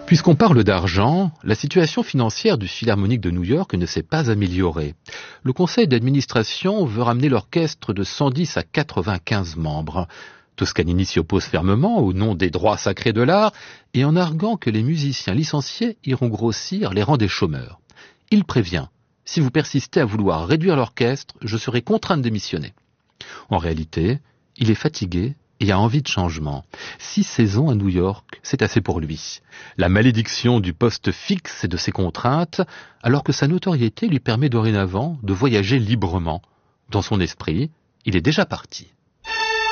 Puisqu'on parle d'argent, la situation financière du Philharmonique de New York ne s'est pas améliorée. Le conseil d'administration veut ramener l'orchestre de 110 à 95 membres. Toscanini s'y oppose fermement au nom des droits sacrés de l'art et en arguant que les musiciens licenciés iront grossir les rangs des chômeurs. Il prévient: si vous persistez à vouloir réduire l'orchestre, je serai contraint de démissionner. En réalité, il est fatigué et a envie de changement. 6 saisons à New York, c'est assez pour lui. La malédiction du poste fixe et de ses contraintes, alors que sa notoriété lui permet dorénavant de voyager librement. Dans son esprit, il est déjà parti.